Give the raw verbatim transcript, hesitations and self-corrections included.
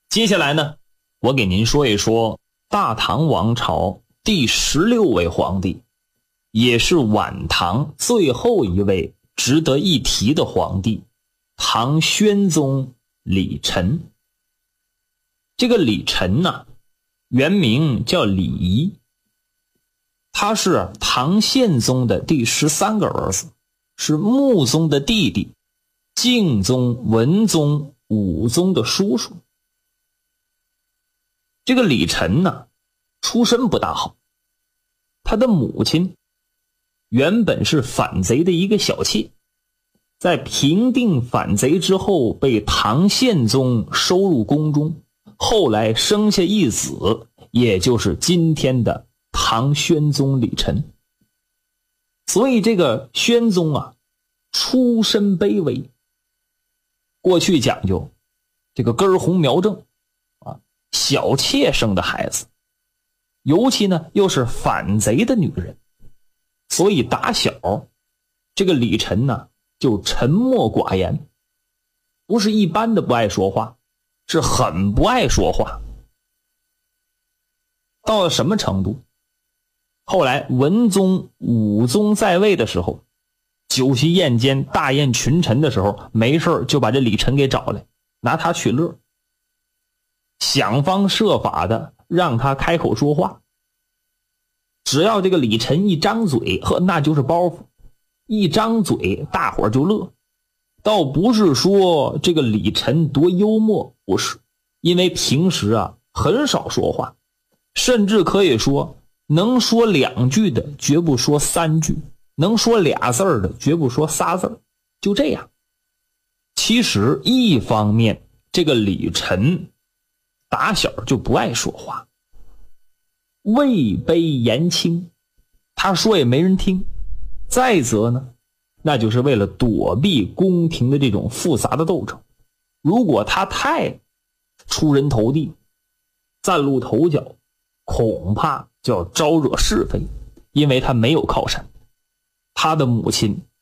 接下来呢，我给您说一说大唐王朝第十六位皇帝，也是晚唐最后一位值得一提的皇帝，唐宣宗李忱。这个李忱呢、啊，原名叫李仪，他是唐宪宗的第十三个儿子，是穆宗的弟弟，敬宗、文宗、武宗的叔叔。这个李忱呢，出身不大好，他的母亲原本是反贼的一个小妾，在平定反贼之后被唐宪宗收入宫中，后来生下一子，也就是今天的唐宣宗李忱。所以这个宣宗啊，出身卑微。过去讲究这个根红苗正啊，小妾生的孩子，尤其呢又是反贼的女人，所以打小这个李忱呢就沉默寡言，不是一般的不爱说话，是很不爱说话。到了什么程度？后来文宗、武宗在位的时候，酒席宴间大宴群臣的时候，没事就把这李忱给找来，拿他取乐，想方设法的让他开口说话。只要这个李忱一张嘴，呵，那就是包袱，一张嘴大伙儿就乐。倒不是说这个李忱多幽默，不是，因为平时啊很少说话，甚至可以说能说两句的绝不说三句，能说俩字儿的绝不说仨字儿，就这样。其实一方面，这个李忱打小就不爱说话，位卑言轻，他说也没人听。再则呢，那就是为了躲避宫廷的这种复杂的斗争。如果他太出人头地，崭露头角，恐怕就要招惹是非，因为他没有靠山。他的母亲